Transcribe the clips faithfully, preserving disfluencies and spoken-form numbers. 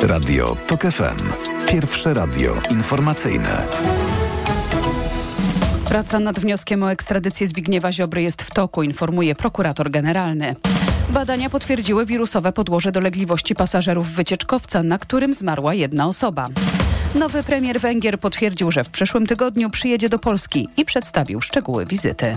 Radio TOK F M. Pierwsze radio informacyjne. Praca nad wnioskiem o ekstradycję Zbigniewa Ziobry jest w toku, informuje prokurator generalny. Badania potwierdziły wirusowe podłoże dolegliwości pasażerów wycieczkowca, na którym zmarła jedna osoba. Nowy premier Węgier potwierdził, że w przyszłym tygodniu przyjedzie do Polski i przedstawił szczegóły wizyty.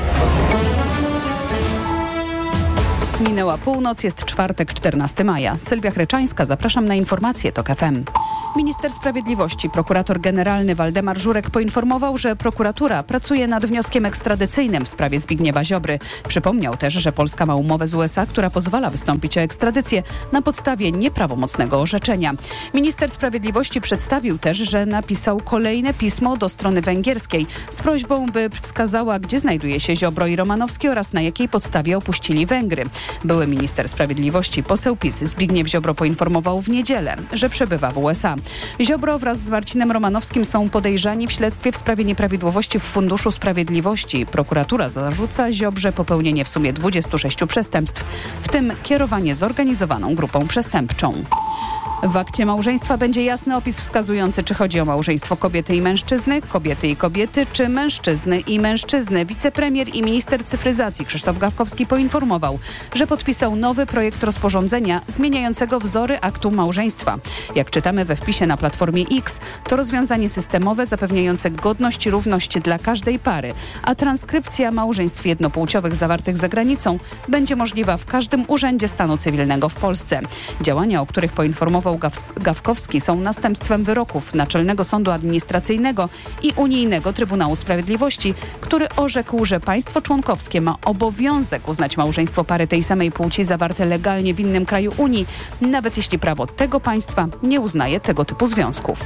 Minęła północ, jest czwartek, czternastego maja. Sylwia Chryczańska, zapraszam na informacje TOK F M. Minister Sprawiedliwości, prokurator generalny Waldemar Żurek poinformował, że prokuratura pracuje nad wnioskiem ekstradycyjnym w sprawie Zbigniewa Ziobry. Przypomniał też, że Polska ma umowę z U S A, która pozwala wystąpić o ekstradycję na podstawie nieprawomocnego orzeczenia. Minister Sprawiedliwości przedstawił też, że napisał kolejne pismo do strony węgierskiej z prośbą, by wskazała, gdzie znajduje się Ziobro i Romanowski oraz na jakiej podstawie opuścili Węgry. Były minister sprawiedliwości, poseł PiS Zbigniew Ziobro poinformował w niedzielę, że przebywa w U S A. Ziobro wraz z Marcinem Romanowskim są podejrzani w śledztwie w sprawie nieprawidłowości w Funduszu Sprawiedliwości. Prokuratura zarzuca Ziobrze popełnienie w sumie dwudziestu sześciu przestępstw, w tym kierowanie zorganizowaną grupą przestępczą. W akcie małżeństwa będzie jasny opis wskazujący, czy chodzi o małżeństwo kobiety i mężczyzny, kobiety i kobiety, czy mężczyzny i mężczyzny. Wicepremier i minister cyfryzacji Krzysztof Gawkowski poinformował, że podpisał nowy projekt rozporządzenia zmieniającego wzory aktu małżeństwa. Jak czytamy we wpisie na Platformie X, to rozwiązanie systemowe zapewniające godność i równość dla każdej pary, a transkrypcja małżeństw jednopłciowych zawartych za granicą będzie możliwa w każdym urzędzie stanu cywilnego w Polsce. Działania, o których poinformował Gawkowski, są następstwem wyroków Naczelnego Sądu Administracyjnego i Unijnego Trybunału Sprawiedliwości, który orzekł, że państwo członkowskie ma obowiązek uznać małżeństwo pary tej samej płci zawarte legalnie w innym kraju Unii, nawet jeśli prawo tego państwa nie uznaje tego typu związków.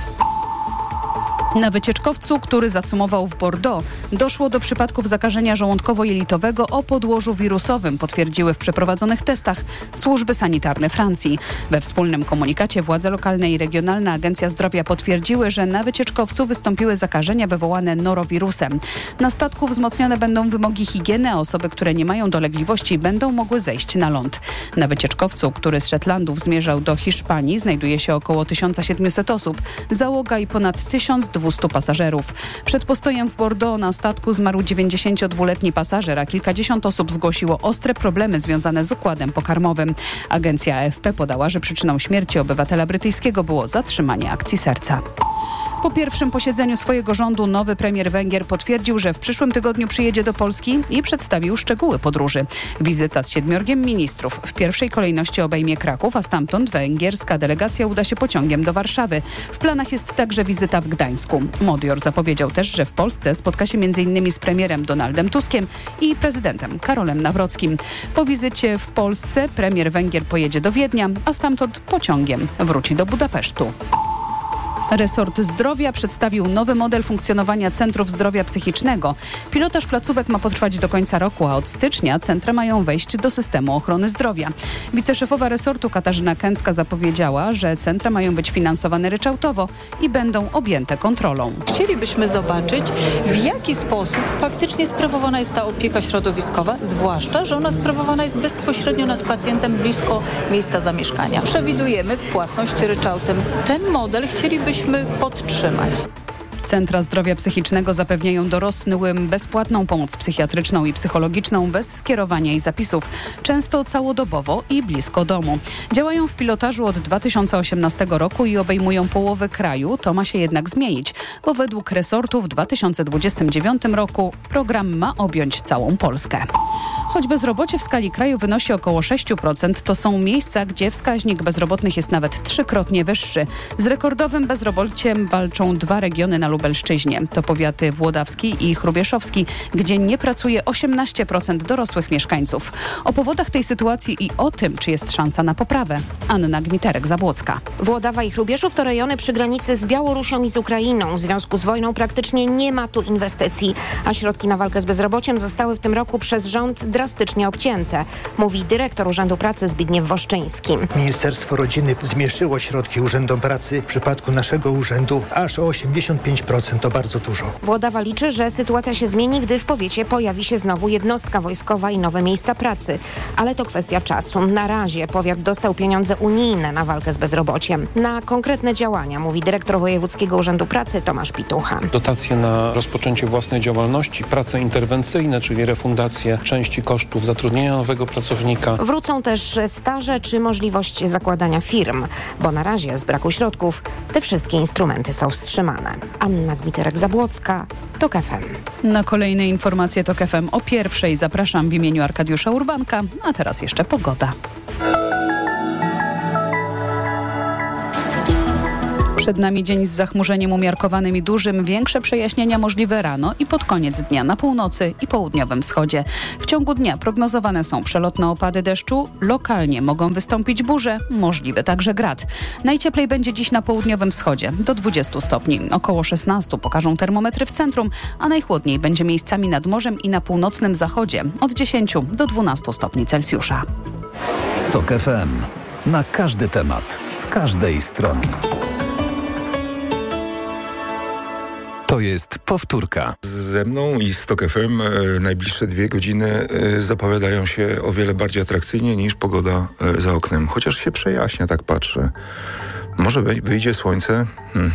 Na wycieczkowcu, który zacumował w Bordeaux, doszło do przypadków zakażenia żołądkowo-jelitowego o podłożu wirusowym, potwierdziły w przeprowadzonych testach służby sanitarne Francji. We wspólnym komunikacie władze lokalne i regionalna Agencja Zdrowia potwierdziły, że na wycieczkowcu wystąpiły zakażenia wywołane norowirusem. Na statku wzmocnione będą wymogi higieny, a osoby, które nie mają dolegliwości, będą mogły zejść na ląd. Na wycieczkowcu, który z Szetlandów zmierzał do Hiszpanii, znajduje się około tysiąc siedemset osób, załoga i ponad tysiąc dwieście pasażerów. Przed postojem w Bordeaux na statku zmarł dziewięćdziesięciodwuletni pasażer, a kilkadziesiąt osób zgłosiło ostre problemy związane z układem pokarmowym. Agencja A F P podała, że przyczyną śmierci obywatela brytyjskiego było zatrzymanie akcji serca. Po pierwszym posiedzeniu swojego rządu nowy premier Węgier potwierdził, że w przyszłym tygodniu przyjedzie do Polski i przedstawił szczegóły podróży. Wizyta z siedmiorgiem ministrów w pierwszej kolejności obejmie Kraków, a stamtąd węgierska delegacja uda się pociągiem do Warszawy. W planach jest także wizyta w Gdańsku. Modior zapowiedział też, że w Polsce spotka się między innymi z premierem Donaldem Tuskiem i prezydentem Karolem Nawrockim. Po wizycie w Polsce premier Węgier pojedzie do Wiednia, a stamtąd pociągiem wróci do Budapesztu. Resort Zdrowia przedstawił nowy model funkcjonowania centrów zdrowia psychicznego. Pilotaż placówek ma potrwać do końca roku, a od stycznia centra mają wejść do systemu ochrony zdrowia. Wiceszefowa resortu Katarzyna Kęcka zapowiedziała, że centra mają być finansowane ryczałtowo i będą objęte kontrolą. Chcielibyśmy zobaczyć, w jaki sposób faktycznie sprawowana jest ta opieka środowiskowa, zwłaszcza, że ona sprawowana jest bezpośrednio nad pacjentem blisko miejsca zamieszkania. Przewidujemy płatność ryczałtem. Ten model chcielibyśmy podtrzymać. Centra zdrowia psychicznego zapewniają dorosłym bezpłatną pomoc psychiatryczną i psychologiczną bez skierowania i zapisów, często całodobowo i blisko domu. Działają w pilotażu od dwa tysiące osiemnastego roku i obejmują połowę kraju. To ma się jednak zmienić, bo według resortu w dwa tysiące dwudziestym dziewiątym roku program ma objąć całą Polskę. Choć bezrobocie w skali kraju wynosi około sześć procent, to są miejsca, gdzie wskaźnik bezrobotnych jest nawet trzykrotnie wyższy. Z rekordowym bezrobociem walczą dwa regiony na Lubelszczyźnie. To powiaty włodawski i chrubieszowski, gdzie nie pracuje osiemnaście procent dorosłych mieszkańców. O powodach tej sytuacji i o tym, czy jest szansa na poprawę, Anna Gmiterek-Zabłocka. Włodawa i Chrubieszów to rejony przy granicy z Białorusią i z Ukrainą. W związku z wojną praktycznie nie ma tu inwestycji, a środki na walkę z bezrobociem zostały w tym roku przez rząd drastycznie obcięte, mówi dyrektor Urzędu Pracy Zbigniew Woszczyński. Ministerstwo Rodziny zmniejszyło środki Urzędom Pracy w przypadku naszego urzędu aż o osiemdziesiąt pięć pięć procent to bardzo dużo. Włodawa liczy, że sytuacja się zmieni, gdy w powiecie pojawi się znowu jednostka wojskowa i nowe miejsca pracy. Ale to kwestia czasu. Na razie powiat dostał pieniądze unijne na walkę z bezrobociem. Na konkretne działania, mówi dyrektor Wojewódzkiego Urzędu Pracy Tomasz Pitucha. Dotacje na rozpoczęcie własnej działalności, prace interwencyjne, czyli refundację części kosztów zatrudnienia nowego pracownika. Wrócą też staże czy możliwość zakładania firm, bo na razie z braku środków te wszystkie instrumenty są wstrzymane. Anna Gmiterek-Zabłocka, TOK F M. Na kolejne informacje TOK F M o pierwszej zapraszam w imieniu Arkadiusza Urbanka, a teraz jeszcze pogoda. Przed nami dzień z zachmurzeniem umiarkowanym i dużym. Większe przejaśnienia możliwe rano i pod koniec dnia na północy i południowym wschodzie. W ciągu dnia prognozowane są przelotne opady deszczu. Lokalnie mogą wystąpić burze, możliwy także grad. Najcieplej będzie dziś na południowym wschodzie, do dwudziestu stopni. Około szesnastu pokażą termometry w centrum, a najchłodniej będzie miejscami nad morzem i na północnym zachodzie, od dziesięciu do dwunastu stopni Celsjusza. TOK F M. Na każdy temat, z każdej strony. To jest powtórka. Ze mną i z TOK F M e, najbliższe dwie godziny e, zapowiadają się o wiele bardziej atrakcyjnie niż pogoda e, za oknem. Chociaż się przejaśnia, tak patrzę. Może wyjdzie słońce? Hmm.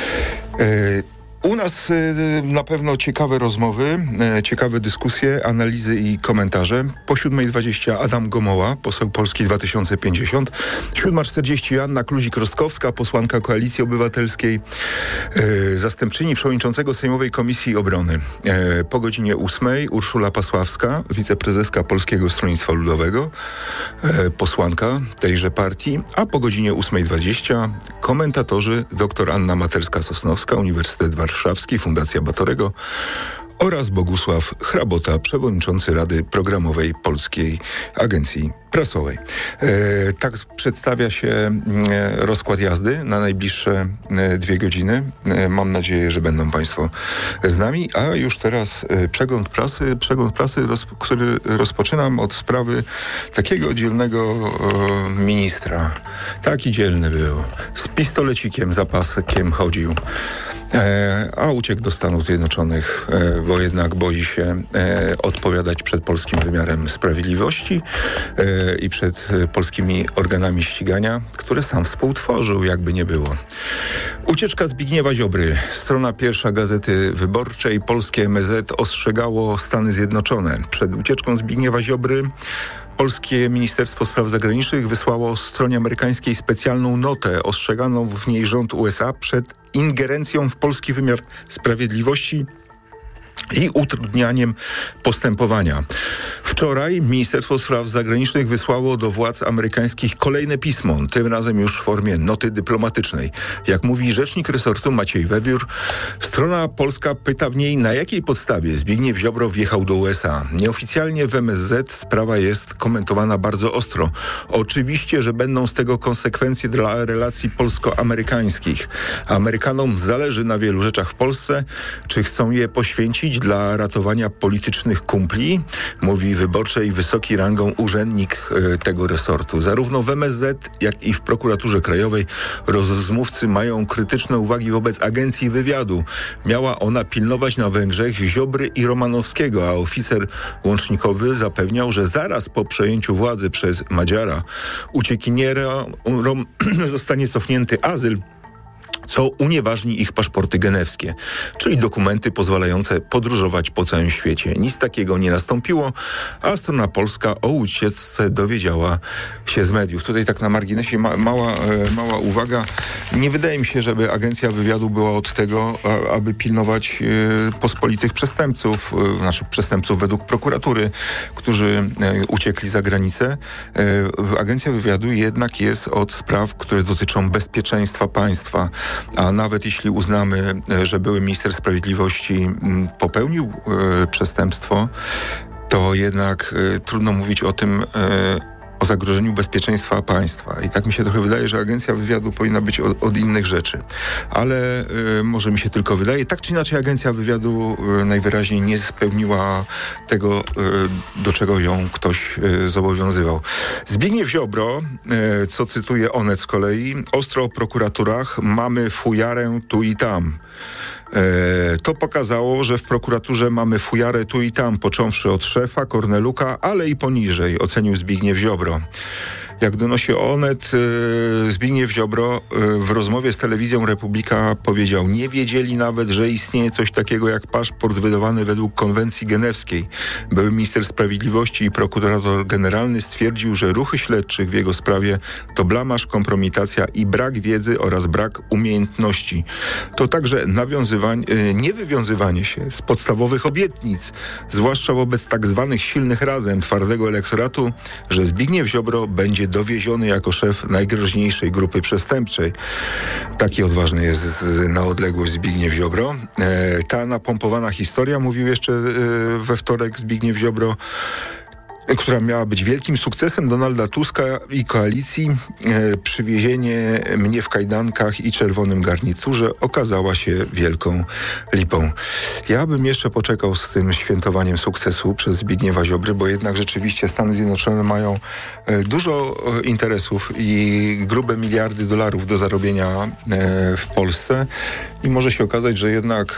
E, U nas y, na pewno ciekawe rozmowy, y, ciekawe dyskusje, analizy i komentarze. Po siódmej dwadzieścia Adam Gomoła, poseł Polski dwa tysiące pięćdziesiąt. siódma czterdzieści Joanna Kluzik-Rostkowska, posłanka Koalicji Obywatelskiej, y, zastępczyni przewodniczącego Sejmowej Komisji Obrony. Y, po godzinie ósmej Urszula Pasławska, wiceprezeska Polskiego Stronnictwa Ludowego, y, posłanka tejże partii. A po godzinie ósmej dwadzieścia komentatorzy dr Anna Materska-Sosnowska, Uniwersytet Warszawski, Fundacja Batorego oraz Bogusław Hrabota, przewodniczący Rady Programowej Polskiej Agencji Prasowej. E, tak przedstawia się e, rozkład jazdy na najbliższe e, dwie godziny. E, mam nadzieję, że będą Państwo z nami, a już teraz e, przegląd prasy, przegląd prasy, roz, który rozpoczynam od sprawy takiego dzielnego e, ministra. Taki dzielny był. Z pistolecikiem za paskiem chodził. E, a uciekł do Stanów Zjednoczonych, e, bo jednak boi się e, odpowiadać przed polskim wymiarem sprawiedliwości e, i przed e, polskimi organami ścigania, które sam współtworzył, jakby nie było. Ucieczka Zbigniewa Ziobry. Strona pierwsza Gazety Wyborczej. Polskie M S Z ostrzegało Stany Zjednoczone. Przed ucieczką Zbigniewa Ziobry Polskie Ministerstwo Spraw Zagranicznych wysłało stronie amerykańskiej specjalną notę. Ostrzegano w niej rząd U S A przed ingerencją w polski wymiar sprawiedliwości i utrudnianiem postępowania. Wczoraj Ministerstwo Spraw Zagranicznych wysłało do władz amerykańskich kolejne pismo, tym razem już w formie noty dyplomatycznej. Jak mówi rzecznik resortu Maciej Wewiór, strona polska pyta w niej, na jakiej podstawie Zbigniew Ziobro wjechał do U S A. Nieoficjalnie w M S Z sprawa jest komentowana bardzo ostro. Oczywiście, że będą z tego konsekwencje dla relacji polsko-amerykańskich. Amerykanom zależy na wielu rzeczach w Polsce. Czy chcą je poświęcić dla ratowania politycznych kumpli? Mówi wyborczej wysoki rangą urzędnik y, tego resortu. Zarówno w M S Z, jak i w prokuraturze krajowej rozmówcy mają krytyczne uwagi wobec agencji wywiadu. Miała ona pilnować na Węgrzech Ziobry i Romanowskiego, a oficer łącznikowy zapewniał, że zaraz po przejęciu władzy przez Madziara uciekiniera um, zostanie cofnięty azyl, co unieważni ich paszporty genewskie, czyli dokumenty pozwalające podróżować po całym świecie. Nic takiego nie nastąpiło, a strona polska o ucieczce dowiedziała się z mediów. Tutaj tak na marginesie ma, mała, e, mała uwaga. Nie wydaje mi się, żeby agencja wywiadu była od tego, a, aby pilnować e, pospolitych przestępców, e, znaczy przestępców według prokuratury, którzy e, uciekli za granicę. E, agencja wywiadu jednak jest od spraw, które dotyczą bezpieczeństwa państwa. A nawet jeśli uznamy, że były minister sprawiedliwości popełnił e, przestępstwo, to jednak e, trudno mówić o tym, e, o zagrożeniu bezpieczeństwa państwa. I tak mi się trochę wydaje, że agencja wywiadu powinna być od, od innych rzeczy. Ale e, może mi się tylko wydaje. Tak czy inaczej agencja wywiadu e, najwyraźniej nie spełniła tego, e, do czego ją ktoś e, zobowiązywał. Zbigniew Ziobro, e, co cytuje Onet z kolei, ostro o prokuraturach, mamy fujarę tu i tam. To pokazało, że w prokuraturze mamy fujarę tu i tam, począwszy od szefa, Korneluka, ale i poniżej, ocenił Zbigniew Ziobro. Jak donosi Onet, Zbigniew Ziobro w rozmowie z telewizją Republika powiedział: nie wiedzieli nawet, że istnieje coś takiego jak paszport wydawany według konwencji genewskiej. Były minister sprawiedliwości i prokurator generalny stwierdził, że ruchy śledczych w jego sprawie to blamaż, kompromitacja i brak wiedzy oraz brak umiejętności. To także nawiązywanie, niewywiązywanie się z podstawowych obietnic, zwłaszcza wobec tak zwanych silnych razem twardego elektoratu, że Zbigniew Ziobro będzie dowieziony jako szef najgroźniejszej grupy przestępczej. Taki odważny jest na odległość Zbigniew Ziobro. E, ta napompowana historia, mówił jeszcze e, we wtorek Zbigniew Ziobro, która miała być wielkim sukcesem Donalda Tuska i koalicji, e, przywiezienie mnie w kajdankach i czerwonym garniturze okazała się wielką lipą. Ja bym jeszcze poczekał z tym świętowaniem sukcesu przez Zbigniewa Ziobry, bo jednak rzeczywiście Stany Zjednoczone mają e, dużo e, interesów i grube miliardy dolarów do zarobienia e, w Polsce i może się okazać, że jednak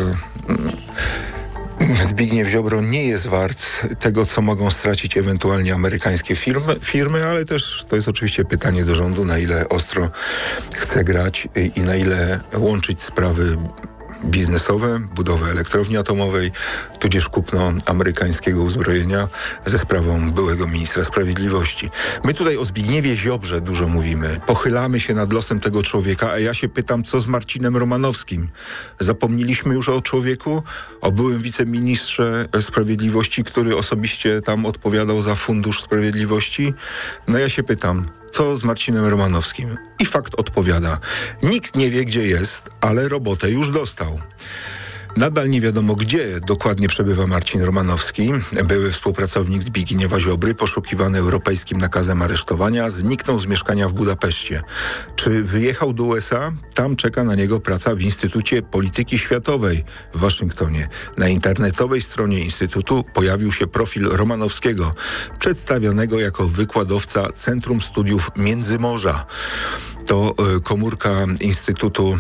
e, Zbigniew Ziobro nie jest wart tego, co mogą stracić ewentualnie amerykańskie firmy, firmy, ale też to jest oczywiście pytanie do rządu, na ile ostro chce grać i na ile łączyć sprawy biznesowe, budowę elektrowni atomowej, tudzież kupno amerykańskiego uzbrojenia ze sprawą byłego ministra sprawiedliwości. My tutaj o Zbigniewie Ziobrze dużo mówimy. Pochylamy się nad losem tego człowieka, a ja się pytam, co z Marcinem Romanowskim? Zapomnieliśmy już o człowieku? O byłym wiceministrze sprawiedliwości, który osobiście tam odpowiadał za Fundusz Sprawiedliwości? No ja się pytam, co z Marcinem Romanowskim? I fakt odpowiada. Nikt nie wie, gdzie jest, ale robotę już dostał. Nadal nie wiadomo, gdzie dokładnie przebywa Marcin Romanowski. Były współpracownik Zbigniewa Ziobry, poszukiwany europejskim nakazem aresztowania, zniknął z mieszkania w Budapeszcie. Czy wyjechał do U S A? Tam czeka na niego praca w Instytucie Polityki Światowej w Waszyngtonie. Na internetowej stronie Instytutu pojawił się profil Romanowskiego, przedstawionego jako wykładowca Centrum Studiów Międzymorza. To y, komórka Instytutu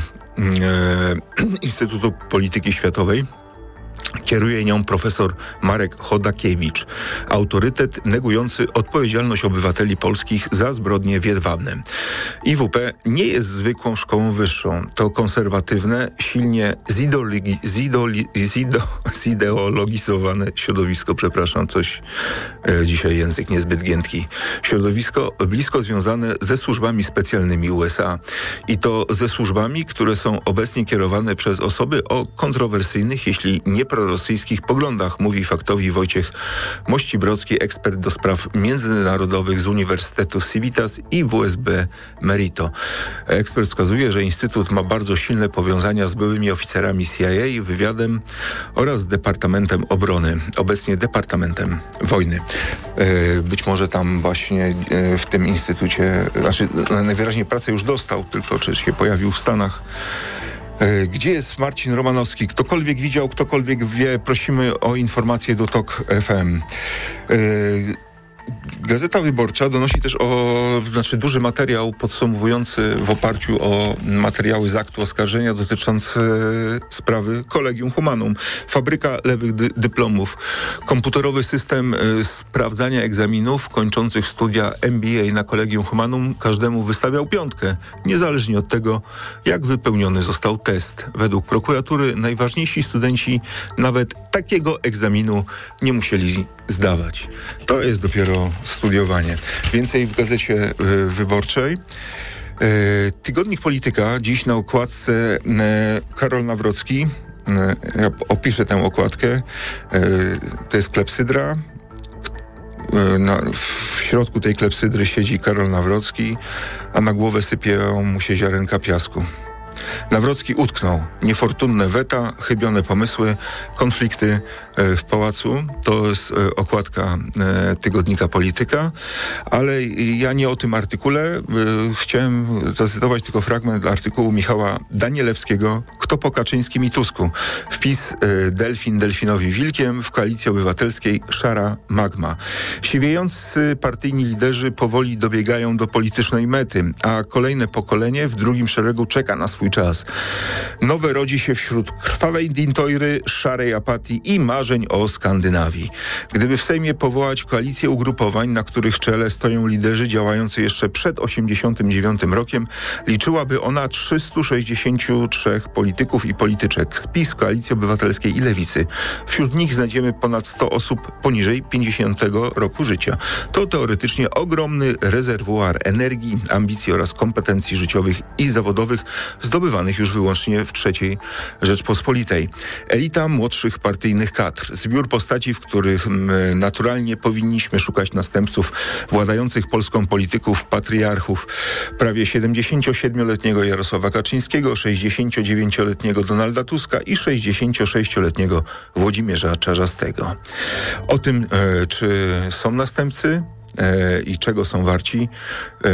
Instytutu Polityki Światowej. Kieruje nią profesor Marek Chodakiewicz, autorytet negujący odpowiedzialność obywateli polskich za zbrodnie w Jedwabnem. I W P nie jest zwykłą szkołą wyższą. To konserwatywne, silnie zidoli, zidoli, zido, zideologizowane środowisko, przepraszam, coś e, dzisiaj język niezbyt giętki. Środowisko blisko związane ze służbami specjalnymi U S A. I to ze służbami, które są obecnie kierowane przez osoby o kontrowersyjnych, jeśli nie prorosyjskich poglądach, mówi faktowi Wojciech Mościbrocki, ekspert do spraw międzynarodowych z Uniwersytetu Civitas i W S B Merito. Ekspert wskazuje, że Instytut ma bardzo silne powiązania z byłymi oficerami C I A, wywiadem oraz Departamentem Obrony, obecnie Departamentem Wojny. Być może tam właśnie w tym instytucie, znaczy najwyraźniej pracę już dostał, tylko czy się pojawił w Stanach. Gdzie jest Marcin Romanowski? Ktokolwiek widział, ktokolwiek wie, prosimy o informację do TOK F M. Gazeta Wyborcza donosi też o, znaczy duży materiał podsumowujący w oparciu o materiały z aktu oskarżenia dotyczący sprawy Collegium Humanum. Fabryka lewych dy- dyplomów. Komputerowy system y, sprawdzania egzaminów kończących studia M B A na Collegium Humanum każdemu wystawiał piątkę, niezależnie od tego, jak wypełniony został test. Według prokuratury najważniejsi studenci nawet takiego egzaminu nie musieli zdawać. To jest dopiero studiowanie. Więcej w Gazecie y, Wyborczej. Y, Tygodnik Polityka. Dziś na okładce y, Karol Nawrocki. Y, ja opiszę tę okładkę. Y, to jest klepsydra. Y, na, w środku tej klepsydry siedzi Karol Nawrocki, a na głowę sypie mu się ziarenka piasku. Nawrocki utknął. Niefortunne weta, chybione pomysły, konflikty w pałacu. To jest okładka tygodnika Polityka, ale ja nie o tym artykule. Chciałem zacytować tylko fragment artykułu Michała Danielewskiego. Kto po Kaczyńskim i Tusku? Wpis Delfin Delfinowi Wilkiem, w Koalicji Obywatelskiej szara magma. Siwiejący partyjni liderzy powoli dobiegają do politycznej mety, a kolejne pokolenie w drugim szeregu czeka na swój czas. czas. Nowe rodzi się wśród krwawej dintojry, szarej apatii i marzeń o Skandynawii. Gdyby w Sejmie powołać koalicję ugrupowań, na których czele stoją liderzy działający jeszcze przed osiemdziesiątym dziewiątym rokiem, liczyłaby ona trzystu sześćdziesięciu trzech polityków i polityczek z PiS, Koalicji Obywatelskiej i Lewicy. Wśród nich znajdziemy ponad sto osób poniżej pięćdziesiątego roku życia. To teoretycznie ogromny rezerwuar energii, ambicji oraz kompetencji życiowych i zawodowych zdobywanych już wyłącznie w trzeciej Rzeczpospolitej. Elita młodszych partyjnych kadr, zbiór postaci, w których m, naturalnie powinniśmy szukać następców władających polską polityków, patriarchów. Prawie siedemdziesięciosiedmioletniego Jarosława Kaczyńskiego, sześćdziesięciodziewięcioletniego Donalda Tuska i sześćdziesięciosześcioletniego Włodzimierza Czarzastego. O tym, e, czy są następcy e, i czego są warci, e,